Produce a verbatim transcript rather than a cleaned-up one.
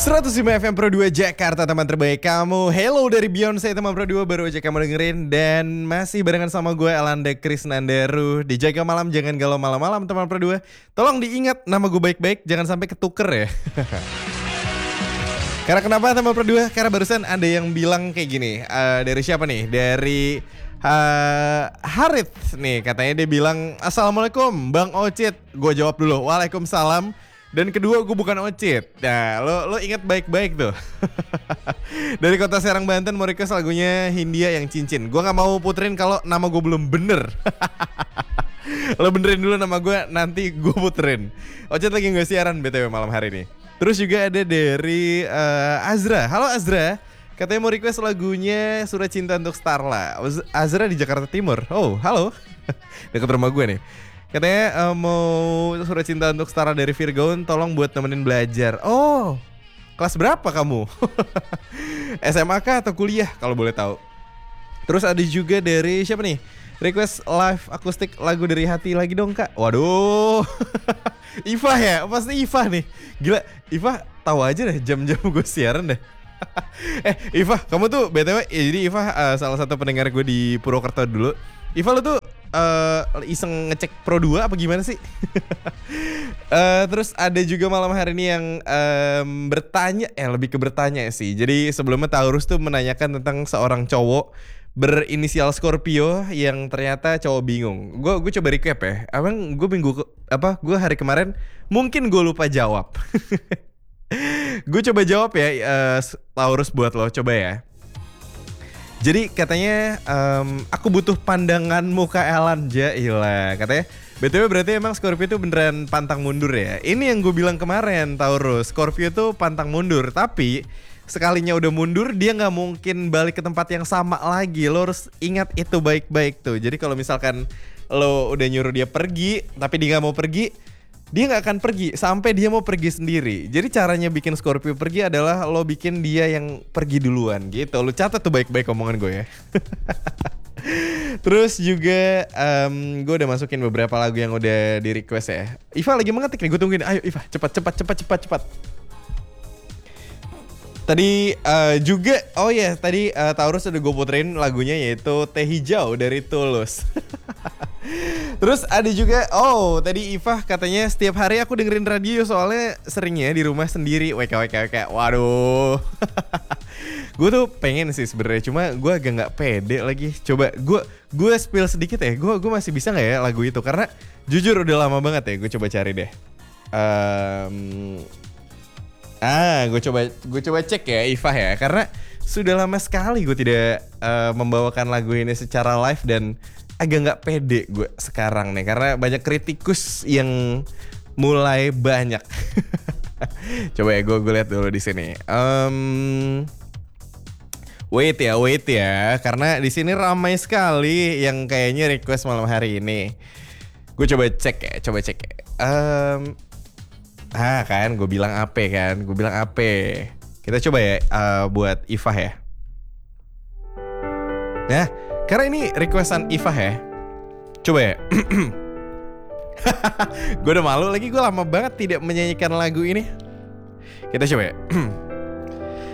seratus lima F M Pro dua Jakarta, teman terbaik kamu. Hello dari Beyonce, teman Pro dua, baru aja kamu dengerin. Dan masih barengan sama gue, Elanda Krisnandaru. Dijaga malam, jangan galau malam-malam, teman Pro dua. Tolong diingat nama gue baik-baik, jangan sampai ketuker ya. Karena kenapa, teman Pro dua? Karena barusan ada yang bilang kayak gini, uh, dari siapa nih? Dari uh, Harith nih, katanya dia bilang, Assalamualaikum Bang Ocit. Gue jawab dulu, Waalaikumsalam. Dan kedua, gue bukan Ocit. Nah, lo lo ingat baik-baik tuh. Dari kota Serang, Banten, mau request lagunya Hindia yang Cincin. Gue gak mau puterin kalau nama gue belum bener. Lo benerin dulu nama gue, nanti gue puterin. Ocit lagi gak siaran B T W malam hari ini. Terus juga ada dari uh, Azra. Halo Azra, katanya mau request lagunya Surat Cinta untuk Starla. Azra di Jakarta Timur. Oh, halo. Dekat rumah gue nih. Katanya uh, mau Surat Cinta untuk Starla dari Virgaun, tolong buat temenin belajar. Oh, kelas berapa kamu? S M A kah atau kuliah kalau boleh tahu? Terus ada juga dari siapa nih? Request live akustik lagu dari hati lagi dong kak. Waduh. Iva ya? Pasti Iva nih. Gila, Iva tahu aja deh jam-jam gue siaran deh. Eh Iva, kamu tuh B T W ya, jadi Iva uh, salah satu pendengar gue di Purwokerto dulu. Iva lu tuh uh, iseng ngecek Pro dua apa gimana sih? uh, terus ada juga malam hari ini yang um, bertanya, eh lebih ke bertanya sih. Jadi sebelumnya Taurus tuh menanyakan tentang seorang cowok berinisial Scorpio yang ternyata cowok bingung. Gue gue coba recap ya. Emang gue minggu ke, apa? Gue hari kemarin mungkin gue lupa jawab. Gue coba jawab ya, uh, Taurus buat lo, coba ya. Jadi katanya um, aku butuh pandanganmu Kak Elan. Jailah, katanya B T W berarti emang Scorpio itu beneran pantang mundur ya. Ini yang gue bilang kemarin, Taurus, Scorpio itu pantang mundur. Tapi sekalinya udah mundur, dia gak mungkin balik ke tempat yang sama lagi. Lo harus ingat itu baik-baik tuh. Jadi kalau misalkan lo udah nyuruh dia pergi, tapi dia gak mau pergi, dia gak akan pergi sampai dia mau pergi sendiri. Jadi caranya bikin Scorpio pergi adalah lo bikin dia yang pergi duluan gitu. Lo catat tuh baik-baik omongan gue ya. Terus juga um, gue udah masukin beberapa lagu yang udah di request ya. Iva lagi mengetik nih, gue tungguin. Ayo Iva, cepat cepat cepat cepat cepat. Tadi uh, juga, oh ya yeah, tadi uh, Taurus udah gue puterin lagunya yaitu Teh Hijau dari Tulus. Terus ada juga, oh tadi Iva katanya setiap hari aku dengerin radio soalnya seringnya di rumah sendiri. W K W K W K. Waduh. Gue tuh pengen sih sebenarnya, cuma gue agak nggak pede lagi. Coba gue gue spill sedikit ya. Gue gue masih bisa nggak ya lagu itu? Karena jujur udah lama banget ya. Gue coba cari deh. Um, ah, gue coba gue coba cek ya Iva ya. Karena sudah lama sekali gue tidak uh, membawakan lagu ini secara live dan agak nggak pede gue sekarang nih karena banyak kritikus yang mulai banyak. Coba ya gue gue lihat dulu di sini. Um, wait ya, wait ya, karena di sini ramai sekali yang kayaknya request malam hari ini. Gue coba cek ya, coba cek. Ya. Um, ah kan, gue bilang apa kan, gue bilang apa. Kita coba ya uh, buat Iva ya. Nah. Karena ini requestan Iva ya. Coba ya. Gue udah malu lagi, gue lama banget tidak menyanyikan lagu ini. Kita coba ya.